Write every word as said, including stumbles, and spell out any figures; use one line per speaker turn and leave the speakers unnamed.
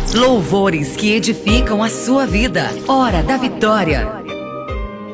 Louvores que edificam a sua vida. Hora da Vitória.